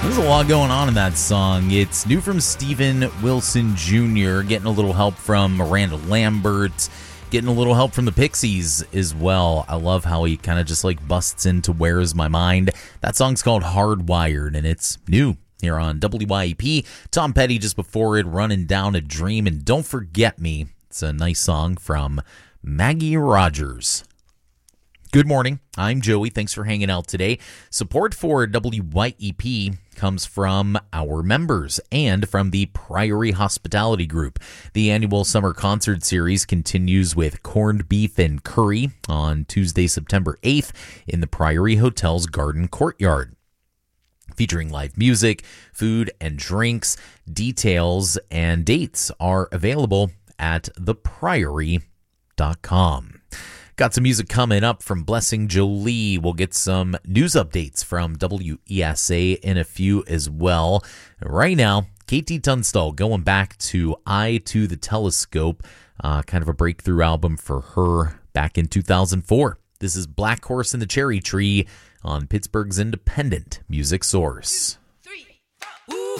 There's a lot going on in that song. It's new from Steven Wilson Jr., getting a little help from Miranda Lambert, getting a little help from the Pixies as well. I love how he kind of just like busts into Where Is My Mind. That song's called Hardwired, and it's new here on WYEP. Tom Petty just before it, Running Down a Dream, and Don't Forget Me. It's a nice song from Maggie Rogers. Good morning. I'm Joey. Thanks for hanging out today. Support for WYEP comes from our members and from the Priory Hospitality Group. The annual summer concert series continues with Corned Beef and Curry on Tuesday, September 8th in the Priory Hotel's Garden Courtyard. Featuring live music, food, and drinks. Details and dates are available at thepriory.com. Got some music coming up from Blessing Jolie. We'll get some news updates from WESA in a few as well. Right now, KT Tunstall going back to Eye to the Telescope, kind of a breakthrough album for her back in 2004. This is Black Horse and the Cherry Tree on Pittsburgh's independent music source.